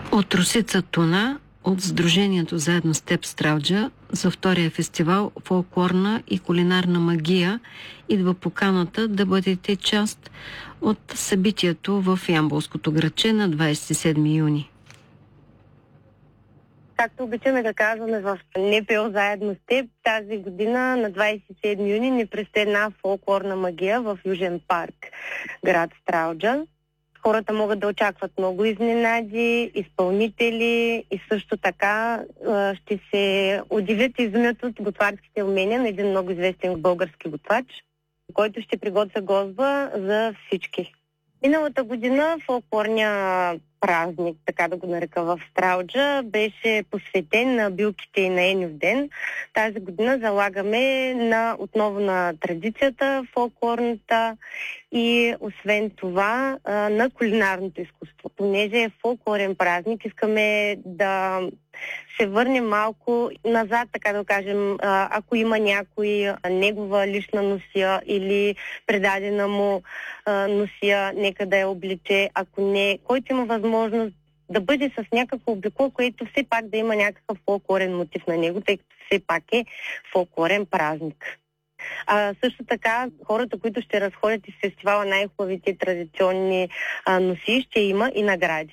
От Росица Туна, от Сдружението Заедно с теб Стралджа за втория фестивал Фолклорна и кулинарна магия идва поканата да бъдете част от събитието в Ямболското градче на 27 юни. Както обичаме да казваме в НПО Заедно с теб, тази година на 27 юни ни предстои една фолклорна магия в Южен парк, град Стралджа. Хората могат да очакват много изненади, изпълнители и също така ще се удивят и изумят от готварските умения на един много известен български готвач, който ще приготвя гозба за всички. Миналата година фолклорния празник, така да го нарека, в Стралджа, беше посветен на билките и на Еньов ден. Тази година залагаме отново на традицията фолклорната и освен това на кулинарното изкуство. Понеже е фолклорен празник, искаме да се върнем малко назад, така да кажем, ако има някой негова лична носия или предадена му носия, нека да я облече, ако не, който има възможност да бъде с някакво облекло, което все пак да има някакъв фолклорен мотив на него, тъй като все пак е фолклорен празник. Също така, хората, които ще разходят из фестивала най-хубавите традиционни носи, ще има и награди.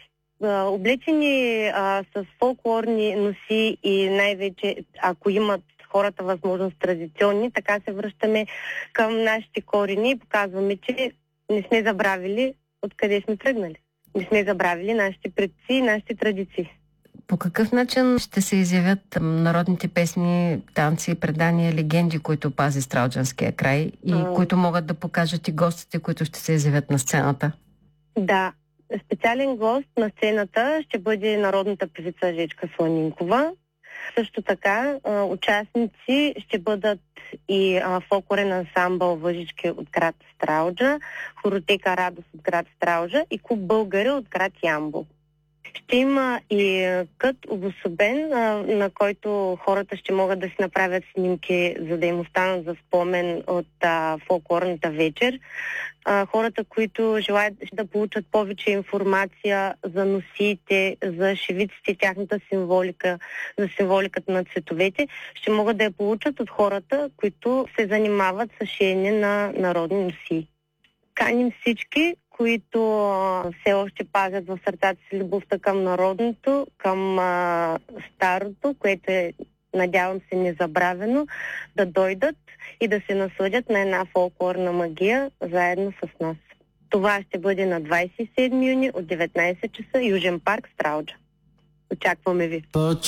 Облечени с фолклорни носи и най-вече, ако имат хората възможност традиционни, така се връщаме към нашите корени и показваме, че не сме забравили откъде сме тръгнали. Не сме забравили нашите предци и нашите традиции. По какъв начин ще се изявят народните песни, танци, предания, легенди, които пази Стралджанския край и които могат да покажат и гостите, които ще се изявят на сцената? Да. Специален гост на сцената ще бъде народната певица Жечка Сланинкова. Също така участници ще бъдат и фолклорен ансамбъл Въжички от град Стралджа, хоротека Радост от град Стралджа и клуб Българи от град Ямбол. Ще има и кът обособен, на който хората ще могат да си направят снимки, за да им останат за спомен от фолклорната вечер. Хората, които желаят да получат повече информация за носиите, за шевиците, тяхната символика, за символиката на цветовете, ще могат да я получат от хората, които се занимават с шиене на народни носии. Каним всички, които все още пазят в сърцата си любовта към народното, към старото, което е, надявам се, незабравено, да дойдат и да се насладят на една фолклорна магия заедно с нас. Това ще бъде на 27 юни от 19 часа, Южен парк, Стралджа. Очакваме ви!